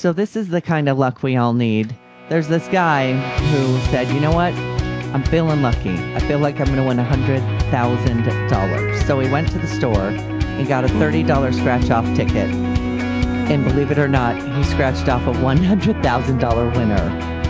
So this is the kind of luck we all need. There's this guy who said, you know what? I'm feeling lucky. I feel like I'm going to win $100,000. So he went to the store and got a $30 scratch-off ticket. And believe it or not, he scratched off a $100,000 winner.